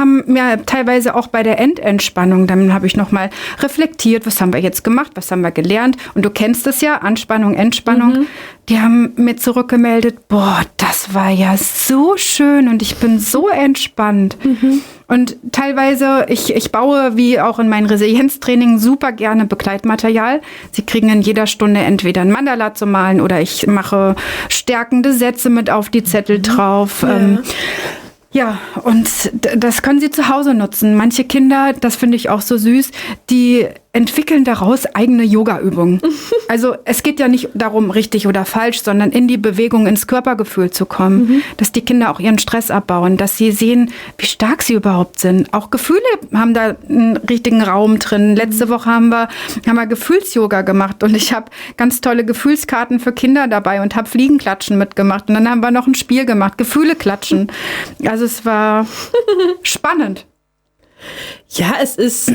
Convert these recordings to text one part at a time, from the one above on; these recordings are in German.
haben mir teilweise auch bei der Endentspannung, dann habe ich nochmal reflektiert, was haben wir jetzt gemacht, was haben wir gelernt. Und du kennst es ja, Anspannung, Entspannung. Die haben mir zurückgemeldet, boah, das war ja so schön und ich bin so entspannt. Und teilweise, ich baue, wie auch in meinen Resilienztraining, super gerne Begleitmaterial. Sie kriegen in jeder Stunde entweder ein Mandala zu malen oder ich mache stärkende Sätze mit auf die Zettel drauf. Ja, und das können sie zu Hause nutzen. Manche Kinder, das finde ich auch so süß, die entwickeln daraus eigene Yoga-Übungen. Also es geht ja nicht darum, richtig oder falsch, sondern in die Bewegung, ins Körpergefühl zu kommen. Dass die Kinder auch ihren Stress abbauen, dass sie sehen, wie stark sie überhaupt sind. Auch Gefühle haben da einen richtigen Raum drin. Letzte Woche haben wir Gefühls-Yoga gemacht und ich habe ganz tolle Gefühlskarten für Kinder dabei und habe Fliegenklatschen mitgemacht. Und dann haben wir noch ein Spiel gemacht, Gefühle klatschen. Also es war spannend. Ja, es ist...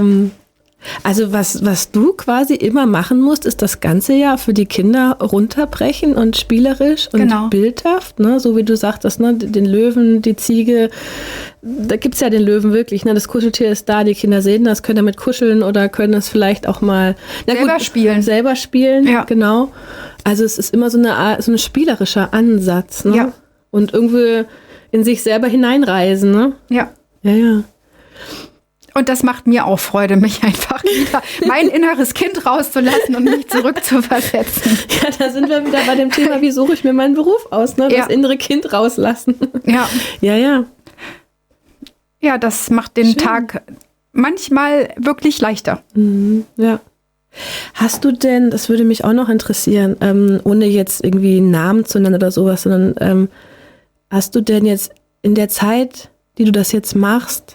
Also was du quasi immer machen musst, ist das ganze ja für die Kinder runterbrechen und spielerisch und bildhaft, ne? So wie du sagtest, ne? Den Löwen, die Ziege, da gibt's ja den Löwen wirklich, ne? Das Kuscheltier ist da, die Kinder sehen das, können damit kuscheln oder können es vielleicht auch mal selber spielen, ja. Genau. Also es ist immer so ein spielerischer Ansatz, ne? Ja. Und irgendwie in sich selber hineinreisen, ne? Ja. Ja. Und das macht mir auch Freude, mich einfach wieder mein inneres Kind rauszulassen und mich zurückzuversetzen. Ja, da sind wir wieder bei dem Thema, wie suche ich mir meinen Beruf aus, ne? Das innere Kind rauslassen. Ja. Ja. Ja, das macht den Tag manchmal wirklich leichter. Ja. Hast du denn, das würde mich auch noch interessieren, ohne jetzt irgendwie einen Namen zu nennen oder sowas, sondern hast du denn jetzt in der Zeit, die du das jetzt machst,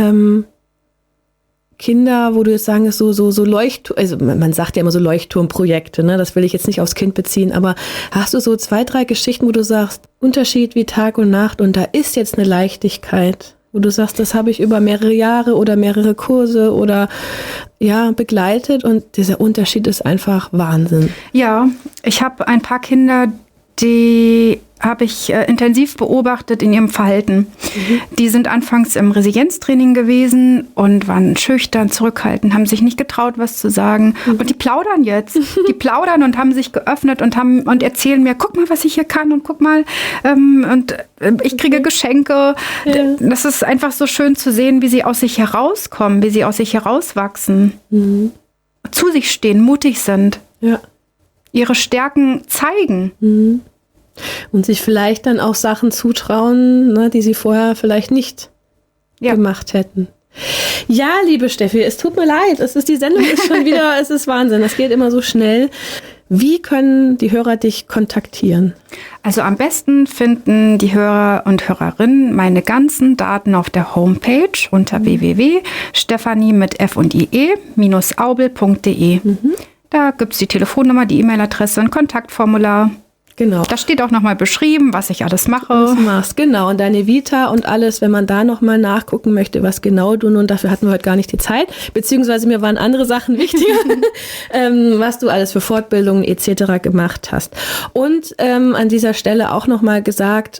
Kinder, wo du jetzt sagen, so Leuchtturm, also man sagt ja immer so Leuchtturmprojekte, ne? Das will ich jetzt nicht aufs Kind beziehen, aber hast du so 2, 3 Geschichten, wo du sagst, Unterschied wie Tag und Nacht und da ist jetzt eine Leichtigkeit, wo du sagst, das habe ich über mehrere Jahre oder mehrere Kurse oder begleitet und dieser Unterschied ist einfach Wahnsinn. Ja, ich habe ein paar Kinder, die habe ich intensiv beobachtet in ihrem Verhalten. Die sind anfangs im Resilienztraining gewesen und waren schüchtern, zurückhaltend, haben sich nicht getraut, was zu sagen. Und die plaudern jetzt. Die plaudern und haben sich geöffnet und erzählen mir, guck mal, was ich hier kann und guck mal, ich kriege Geschenke. Ja. Das ist einfach so schön zu sehen, wie sie aus sich herauskommen, wie sie aus sich herauswachsen. Zu sich stehen, mutig sind. Ja. Ihre Stärken zeigen. Und sich vielleicht dann auch Sachen zutrauen, ne, die sie vorher vielleicht nicht gemacht hätten. Ja, liebe Steffi, es tut mir leid. Die Sendung ist schon wieder, es ist Wahnsinn. Es geht immer so schnell. Wie können die Hörer dich kontaktieren? Also am besten finden die Hörer und Hörerinnen meine ganzen Daten auf der Homepage unter www.stefanie mit F und IE-aubel.de. Da gibt es die Telefonnummer, die E-Mail-Adresse, ein Kontaktformular. Genau. Da steht auch nochmal beschrieben, was ich alles mache. Was du machst, genau. Und deine Vita und alles, wenn man da nochmal nachgucken möchte, was genau du nun, dafür hatten wir heute gar nicht die Zeit, beziehungsweise mir waren andere Sachen wichtiger, was du alles für Fortbildungen etc. gemacht hast. Und an dieser Stelle auch nochmal gesagt,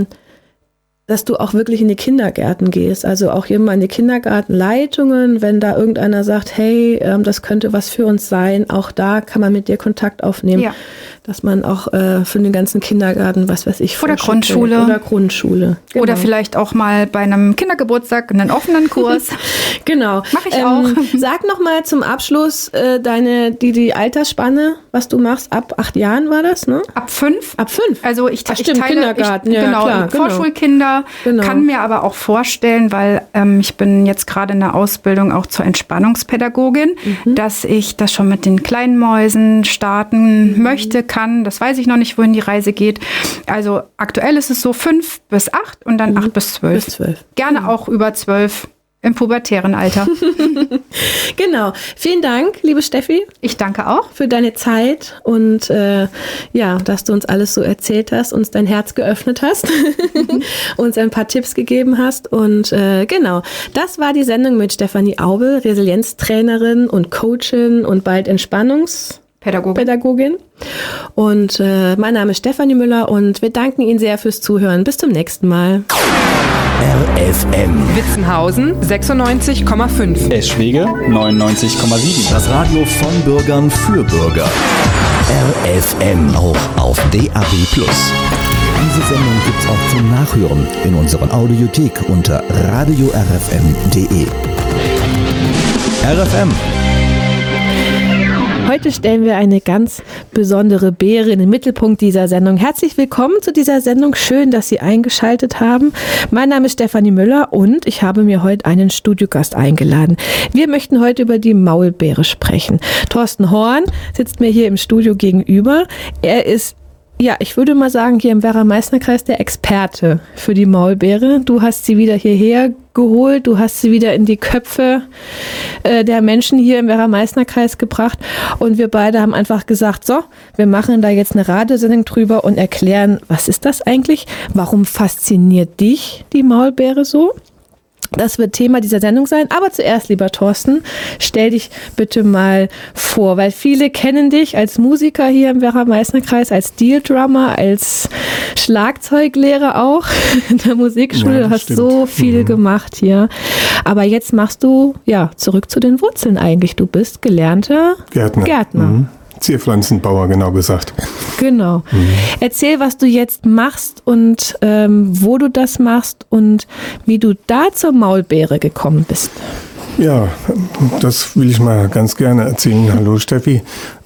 dass du auch wirklich in die Kindergärten gehst, also auch immer in die Kindergartenleitungen, wenn da irgendeiner sagt, hey, das könnte was für uns sein, auch da kann man mit dir Kontakt aufnehmen. Ja. Dass man auch für den ganzen Kindergarten, was weiß ich. Oder Grundschule. Oder Grundschule. Genau. Oder vielleicht auch mal bei einem Kindergeburtstag einen offenen Kurs. Genau. Mache ich auch. Sag noch mal zum Abschluss die Altersspanne, was du machst. Ab 8 Jahren war das, ne? Ab 5. Ab 5? Also ich teile Kindergarten, klar, Vorschulkinder. Genau. Kann mir aber auch vorstellen, weil ich bin jetzt gerade in der Ausbildung auch zur Entspannungspädagogin, dass ich das schon mit den kleinen Mäusen starten möchte, kann. Das weiß ich noch nicht, wohin die Reise geht. Also aktuell ist es so 5 bis 8 und dann 8 bis 12. Bis 12. Gerne auch über 12 im pubertären Alter. Genau. Vielen Dank, liebe Steffi. Ich danke auch. Für deine Zeit und dass du uns alles so erzählt hast, uns dein Herz geöffnet hast, uns ein paar Tipps gegeben hast. Und genau, das war die Sendung mit Stefanie Aubel, Resilienztrainerin und Coachin und bald Entspannungspädagogin. Pädagogin. Und mein Name ist Stefanie Müller und wir danken Ihnen sehr fürs Zuhören. Bis zum nächsten Mal. RFM Witzenhausen 96,5. Eschwege 99,7. Das Radio von Bürgern für Bürger. RFM auch auf DAB+. Diese Sendung gibt's auch zum Nachhören in unserer Audiothek unter radiorfm.de. RFM. Heute stellen wir eine ganz besondere Beere in den Mittelpunkt dieser Sendung. Herzlich willkommen zu dieser Sendung. Schön, dass Sie eingeschaltet haben. Mein Name ist Stefanie Müller und ich habe mir heute einen Studiogast eingeladen. Wir möchten heute über die Maulbeere sprechen. Thorsten Horn sitzt mir hier im Studio gegenüber. Er ist, ja, ich würde mal sagen, hier im Werra-Meißner-Kreis der Experte für die Maulbeere. Du hast sie wieder hierher geholt, du hast sie wieder in die Köpfe der Menschen hier im Werra-Meißner-Kreis gebracht und wir beide haben einfach gesagt, so, wir machen da jetzt eine Radiosendung drüber und erklären, was ist das eigentlich? Warum fasziniert dich die Maulbeere so? Das wird Thema dieser Sendung sein. Aber zuerst, lieber Thorsten, stell dich bitte mal vor, weil viele kennen dich als Musiker hier im Werra-Meißner-Kreis, als Steel-Drummer, als Schlagzeuglehrer auch in der Musikschule. Du hast stimmt. So viel gemacht hier. Aber jetzt machst du, ja, zurück zu den Wurzeln eigentlich. Du bist gelernter Gärtner. Zierpflanzenbauer, genau gesagt. Genau. Erzähl, was du jetzt machst und wo du das machst und wie du da zur Maulbeere gekommen bist. Ja, das will ich mal ganz gerne erzählen. Hallo Steffi.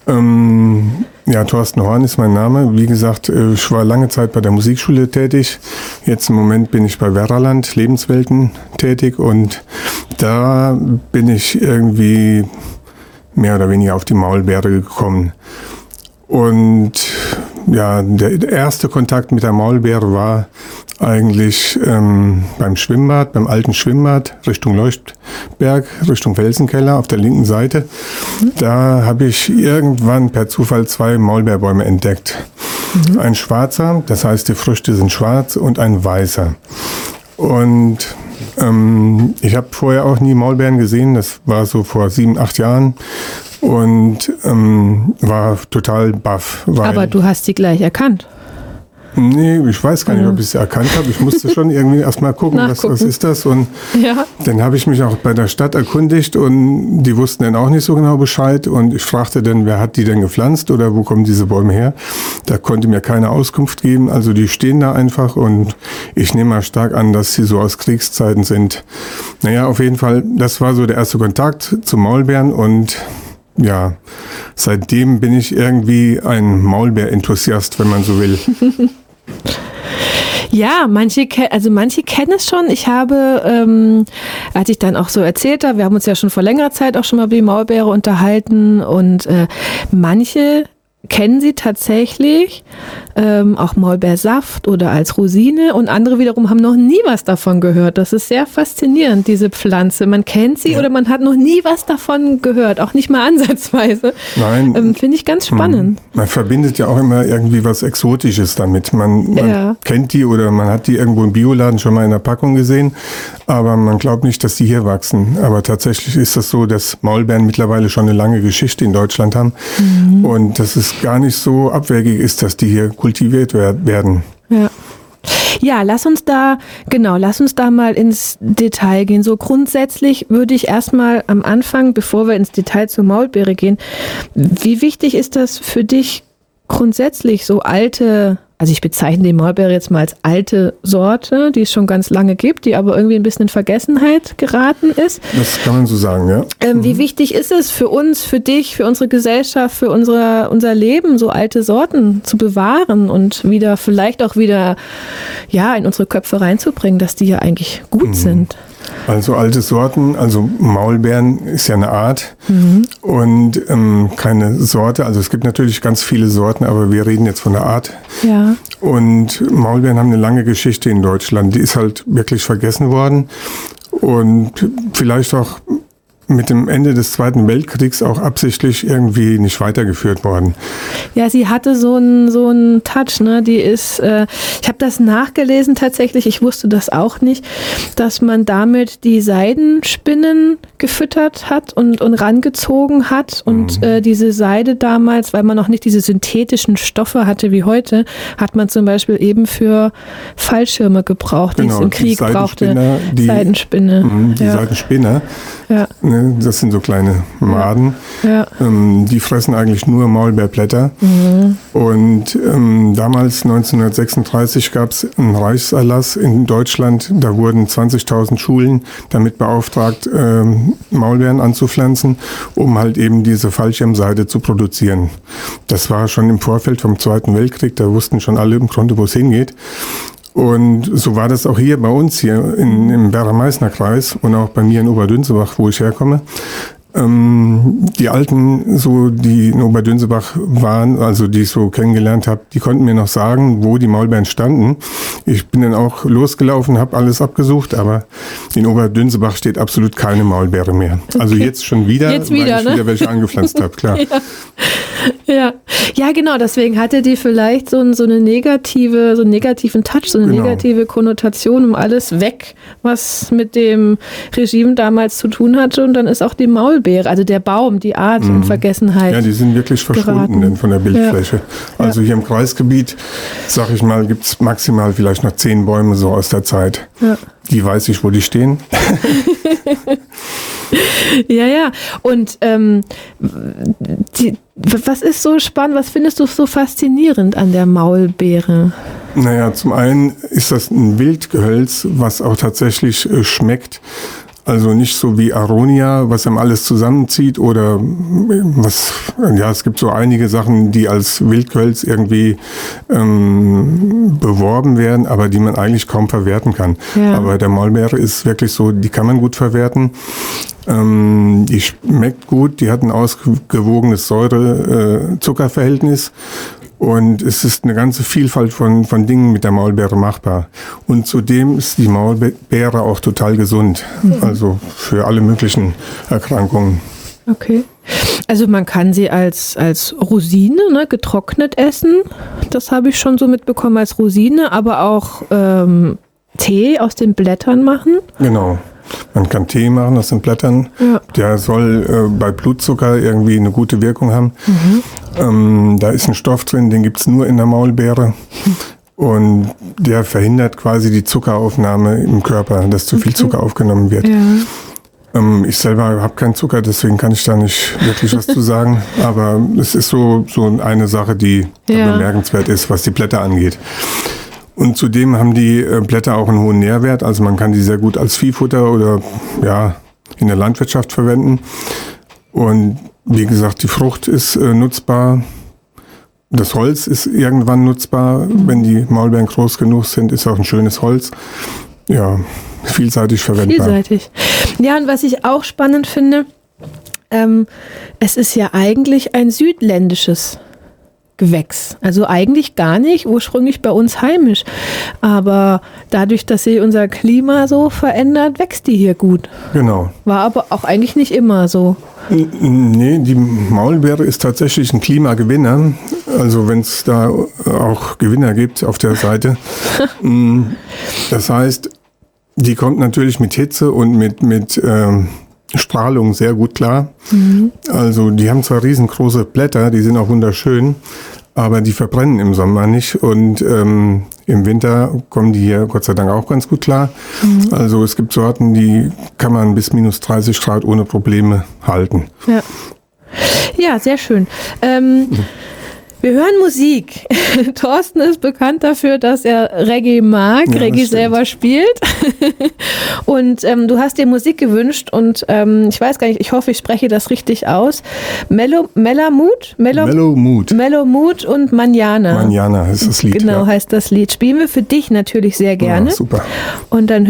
Ja, Thorsten Horn ist mein Name. Wie gesagt, ich war lange Zeit bei der Musikschule tätig. Jetzt im Moment bin ich bei Werraland Lebenswelten tätig und da bin ich irgendwie mehr oder weniger auf die Maulbeere gekommen. Und ja, der erste Kontakt mit der Maulbeere war eigentlich beim Schwimmbad, beim alten Schwimmbad Richtung Leuchtberg, Richtung Felsenkeller auf der linken Seite. Da habe ich irgendwann per Zufall 2 Maulbeerbäume entdeckt. Ein schwarzer, das heißt die Früchte sind schwarz, und ein weißer. Und ich habe vorher auch nie Maulbeeren gesehen, das war so vor 7, 8 Jahren und war total baff. Aber du hast sie gleich erkannt. Nee, ich weiß gar nicht, ob ich sie erkannt habe. Ich musste schon irgendwie erstmal gucken, was ist das. Und ja. Dann habe ich mich auch bei der Stadt erkundigt und die wussten dann auch nicht so genau Bescheid. Und ich fragte dann, wer hat die denn gepflanzt oder wo kommen diese Bäume her? Da konnte mir keine Auskunft geben. Also die stehen da einfach und ich nehme mal stark an, dass sie so aus Kriegszeiten sind. Naja, auf jeden Fall, das war so der erste Kontakt zu Maulbeeren und ja, seitdem bin ich irgendwie ein Maulbeer-Enthusiast, wenn man so will. Ja, manche kennen es schon. Ich habe, als ich dann auch so erzählt habe, wir haben uns ja schon vor längerer Zeit auch schon mal über die Maulbeere unterhalten und manche kennen sie tatsächlich, auch Maulbeersaft oder als Rosine, und andere wiederum haben noch nie was davon gehört. Das ist sehr faszinierend, diese Pflanze. Man kennt sie oder man hat noch nie was davon gehört, auch nicht mal ansatzweise. Nein. Finde ich ganz spannend. Man verbindet ja auch immer irgendwie was Exotisches damit. Man kennt die oder man hat die irgendwo im Bioladen schon mal in der Packung gesehen, aber man glaubt nicht, dass die hier wachsen. Aber tatsächlich ist das so, dass Maulbeeren mittlerweile schon eine lange Geschichte in Deutschland haben und dass es gar nicht so abwegig ist, dass die hier kultiviert werden. Ja, lass uns da mal ins Detail gehen. So grundsätzlich würde ich erstmal am Anfang, bevor wir ins Detail zur Maulbeere gehen, wie wichtig ist das für dich grundsätzlich, so alte, also ich bezeichne die Maulbeere jetzt mal als alte Sorte, die es schon ganz lange gibt, die aber irgendwie ein bisschen in Vergessenheit geraten ist. Das kann man so sagen, ja. Wie wichtig ist es für uns, für dich, für unsere Gesellschaft, für unser Leben, so alte Sorten zu bewahren und vielleicht auch wieder in unsere Köpfe reinzubringen, dass die ja eigentlich gut sind? Also alte Sorten, also Maulbeeren ist ja eine Art und keine Sorte. Also es gibt natürlich ganz viele Sorten, aber wir reden jetzt von der Art. Ja. Und Maulbeeren haben eine lange Geschichte in Deutschland. Die ist halt wirklich vergessen worden und vielleicht auch mit dem Ende des Zweiten Weltkriegs auch absichtlich irgendwie nicht weitergeführt worden. Ja, sie hatte so einen Touch, ne? Die ist, ich habe das nachgelesen tatsächlich, ich wusste das auch nicht, dass man damit die Seidenspinnen gefüttert hat und rangezogen hat und diese Seide damals, weil man noch nicht diese synthetischen Stoffe hatte wie heute, hat man zum Beispiel eben für Fallschirme gebraucht, die es im Krieg brauchte. Seidenspinne. Die Seidenspinner. Ja. Das sind so kleine Maden. Ja. Die fressen eigentlich nur Maulbeerblätter. Und damals, 1936, gab es einen Reichserlass in Deutschland. Da wurden 20.000 Schulen damit beauftragt, Maulbeeren anzupflanzen, um halt eben diese Fallschirmseide zu produzieren. Das war schon im Vorfeld vom Zweiten Weltkrieg. Da wussten schon alle im Grunde, wo es hingeht. Und so war das auch hier bei uns hier im Werra-Meißner-Kreis und auch bei mir in Oberdünzebach, wo ich herkomme. Die Alten, so die in Oberdünzebach waren, also die ich so kennengelernt habe, die konnten mir noch sagen, wo die Maulbeeren standen. Ich bin dann auch losgelaufen, habe alles abgesucht, aber in Oberdünzebach steht absolut keine Maulbeere mehr. Okay. Also jetzt schon wieder, weil ich wieder welche angepflanzt habe, klar. Ja, genau, deswegen hatte die vielleicht so einen negativen Touch, so eine negative Konnotation um alles weg, was mit dem Regime damals zu tun hatte, und dann ist auch die Maulbeere, also der Baum, die Art in Vergessenheit. Ja, die sind wirklich verschwunden denn von der Bildfläche. Ja. Also hier im Kreisgebiet, sag ich mal, gibt es maximal vielleicht noch 10 Bäume so aus der Zeit. Ja. Die weiß ich, wo die stehen. Ja. Und was ist so spannend, was findest du so faszinierend an der Maulbeere? Naja, zum einen ist das ein Wildgehölz, was auch tatsächlich schmeckt. Also nicht so wie Aronia, was einem alles zusammenzieht, oder es gibt so einige Sachen, die als Wildgehölz irgendwie beworben werden, aber die man eigentlich kaum verwerten kann. Ja. Aber der Maulbeere ist wirklich so, die kann man gut verwerten. Die schmeckt gut, die hat ein ausgewogenes Säure-Zucker-Verhältnis. Und es ist eine ganze Vielfalt von Dingen mit der Maulbeere machbar. Und zudem ist die Maulbeere auch total gesund. Also für alle möglichen Erkrankungen. Okay. Also man kann sie als Rosine, ne, getrocknet essen. Das habe ich schon so mitbekommen als Rosine. Aber auch Tee aus den Blättern machen. Genau. Man kann Tee machen aus den Blättern. Ja. Der soll bei Blutzucker irgendwie eine gute Wirkung haben. Da ist ein Stoff drin, den gibt es nur in der Maulbeere. Und der verhindert quasi die Zuckeraufnahme im Körper, dass zu viel Zucker aufgenommen wird. Ja. Ich selber habe keinen Zucker, deswegen kann ich da nicht wirklich was zu sagen. Aber es ist so eine Sache, die bemerkenswert ist, was die Blätter angeht. Und zudem haben die Blätter auch einen hohen Nährwert. Also man kann die sehr gut als Viehfutter oder in der Landwirtschaft verwenden. Und wie gesagt, die Frucht ist nutzbar. Das Holz ist irgendwann nutzbar. Wenn die Maulbeeren groß genug sind, ist auch ein schönes Holz. Ja, vielseitig verwendbar. Vielseitig. Ja, und was ich auch spannend finde, es ist ja eigentlich ein südländisches Gewächs. Also eigentlich gar nicht ursprünglich bei uns heimisch. Aber dadurch, dass sich unser Klima so verändert, wächst die hier gut. Genau. War aber auch eigentlich nicht immer so. Nee, die Maulbeere ist tatsächlich ein Klimagewinner. Also wenn es da auch Gewinner gibt auf der Seite. Das heißt, die kommt natürlich mit Hitze und mit Strahlung sehr gut klar. Also die haben zwar riesengroße Blätter, die sind auch wunderschön, aber die verbrennen im Sommer nicht, und im Winter kommen die hier Gott sei Dank auch ganz gut klar. Also es gibt Sorten, die kann man bis minus 30 Grad ohne Probleme halten. Ja, sehr schön. Wir hören Musik. Thorsten ist bekannt dafür, dass er Reggae mag, Reggae selber spielt. Und du hast dir Musik gewünscht, und ich weiß gar nicht, ich hoffe, ich spreche das richtig aus. Mellow Mood und Manana. Manana heißt das Lied. Genau, heißt das Lied. Spielen wir für dich natürlich sehr gerne. Ja, super. Und dann